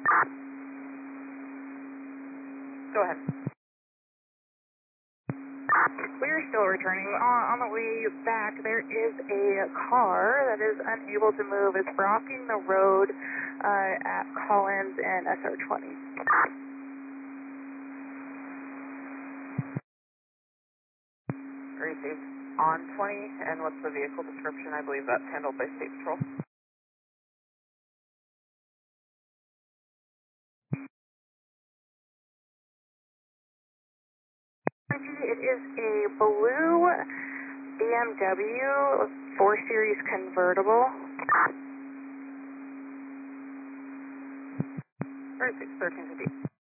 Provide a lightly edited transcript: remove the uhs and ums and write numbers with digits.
Go ahead. We're still returning. On the way back, there is a car that is unable to move. It's blocking the road at Collins and SR20. Received on 20, and what's the vehicle description? I believe that's handled by State Patrol. It is a blue BMW 4 Series convertible. Alright, 61350.